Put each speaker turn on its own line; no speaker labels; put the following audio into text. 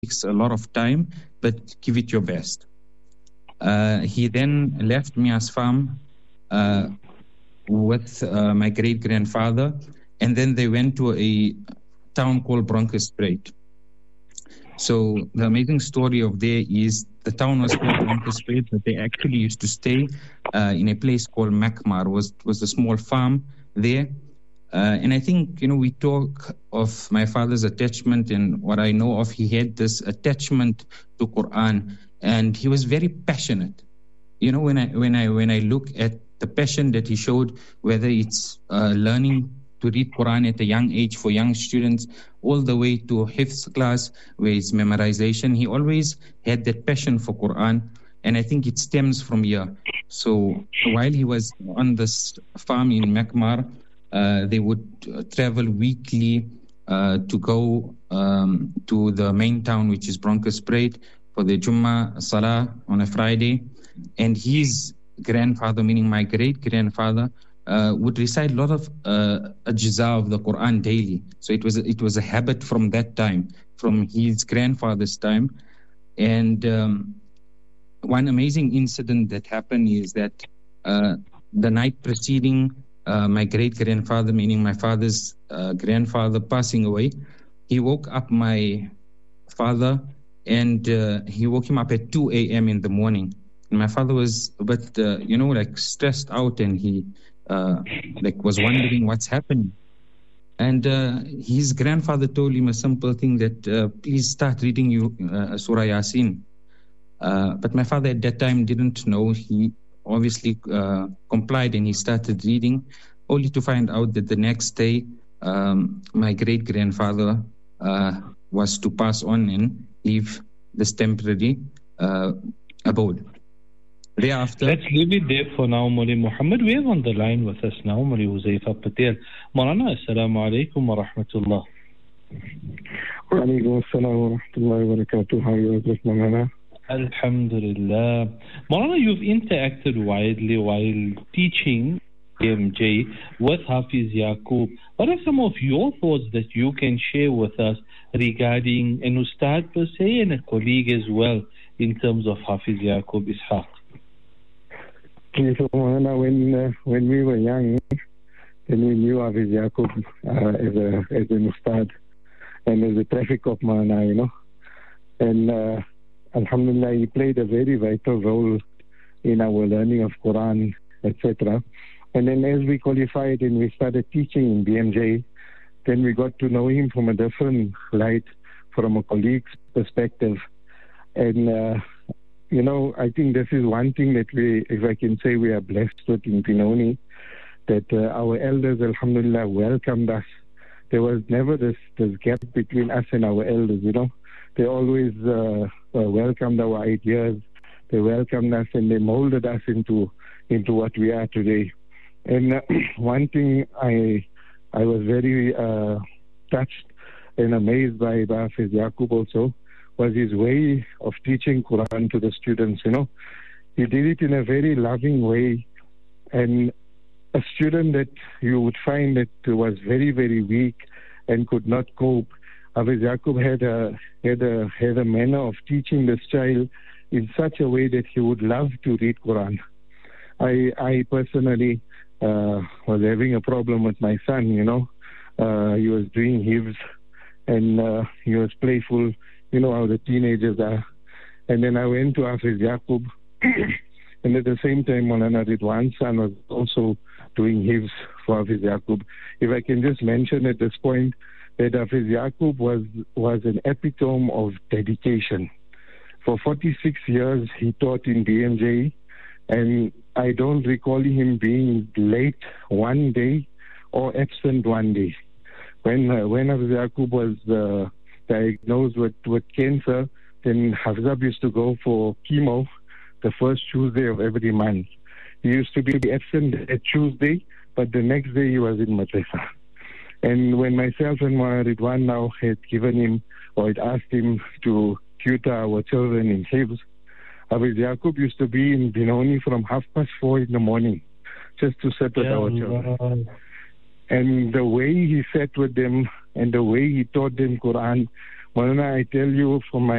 takes a lot of time, but give it your best. He then left Mia's farm with my great-grandfather, and then they went to a town called Bronkhorstspruit. So the amazing story of there is the town was called Bronkhorstspruit, but they actually used to stay in a place called Makmar, was a small farm there. And I think, we talk of my father's attachment, and what I know of, he had this attachment to Quran, and he was very passionate. When I look at the passion that he showed, whether it's learning to read Quran at a young age for young students, all the way to Hifz class, where it's memorization, he always had that passion for Quran, and I think it stems from here. So while he was on this farm in Makmar, they would travel weekly to go to the main town, which is Bronkhorstspruit, for the Jummah Salah on a Friday. And his grandfather, meaning my great-grandfather, would recite a lot of ajza of the Quran daily. So it was a habit from that time, from his grandfather's time. And one amazing incident that happened is that the night preceding my great-grandfather, meaning my father's grandfather, passing away, he woke up my father, and he woke him up at 2 a.m. in the morning. And my father was a bit, stressed out, and he was wondering what's happening. And his grandfather told him a simple thing that, please start reading you Surah Yasin. But my father at that time didn't know. He obviously complied, and he started reading, only to find out that the next day my great-grandfather was to pass on and leave this temporary abode. Thereafter,
let's leave it there for now, Mawli Muhammad. We have on the line with us now Mawli Huzaifa Patel. Maulana, assalamu alaikum wa rahmatullah.
Wa alaikum assalam wa rahmatullahi wa barakatuh. How are you, Maulana?
Alhamdulillah. Maulana, you've interacted widely while teaching BMJ with Hafiz Yaqub. What are some of your thoughts that you can share with us regarding an Ustad per se and a colleague as well in terms of Hafiz Yaqub Ishaq?
So, when we were young, then we knew Hafiz Yaqub as an Ustad and as a traffic cop, Maulana, And Alhamdulillah, he played a very vital role in our learning of Quran, etc. And then as we qualified and we started teaching in BMJ, then we got to know him from a different light, from a colleague's perspective. And, I think this is one thing that we, if I can say, we are blessed with in Benoni, that our elders, Alhamdulillah, welcomed us. There was never this gap between us and our elders, They always welcomed our ideas. They welcomed us, and they molded us into what we are today. And one thing I was very touched and amazed by Hafiz Yaqub also was his way of teaching Quran to the students. He did it in a very loving way, and a student that you would find that was very, very weak and could not cope, Hafiz Yaqub had a manner of teaching this child in such a way that he would love to read Quran. I personally was having a problem with my son, He was doing hifz, and he was playful, how the teenagers are. And then I went to Hafiz Yaqub, and at the same time, Maulana Ridwan's son was also doing hifz for Hafiz Yaqub. If I can just mention at this point, that Hafiz Yaqub was an epitome of dedication. For 46 years, he taught in BMJ, and I don't recall him being late one day or absent one day. When Hafiz Yaqub was diagnosed with cancer, then Hafizab used to go for chemo the first Tuesday of every month. He used to be absent at Tuesday, but the next day he was in madrasa. And when myself and Ridwan now had given him, or had asked him to tutor our children in Hifz, Hafiz Yaqub used to be in Benoni from 4:30 in the morning, just to sit with our children. And the way he sat with them and the way he taught them Quran Maulana, I tell you from my